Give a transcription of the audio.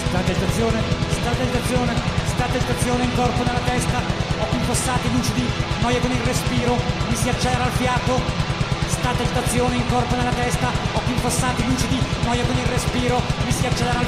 Statizzazione in corpo nella testa, occhi infossati lucidi, noia con il respiro, mi si accelera il fiato. Statizzazione in corpo nella testa, occhi infossati lucidi, noia con il respiro, mi si accelera il